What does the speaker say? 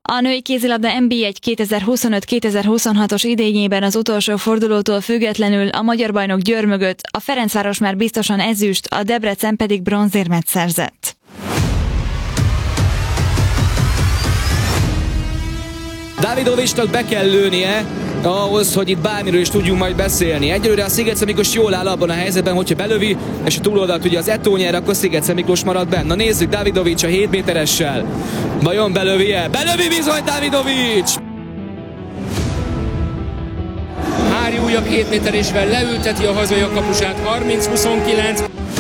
A női kézilabda NB1 2025-2026-os idényében az utolsó fordulótól függetlenül a magyar bajnok Győr mögött a Ferencváros már biztosan ezüst, a Debrecen pedig bronzérmet szerzett. Davidovicsnak be kell lőnie ahhoz, hogy itt bármiről is tudjunk majd beszélni. Egyelőre a Szigetszky Miklós jól áll abban a helyzetben, hogyha belövi, és a túloldalt ugye az Eto'o nyer, akkor Szigetszky Miklós marad benne. Na nézzük, Davidovics a 7 méteressel. Vajon belövi-e? Belövi bizony Davidovics! Hári újabb 7 méterésvel leülteti a hazai kapusát, 30-29.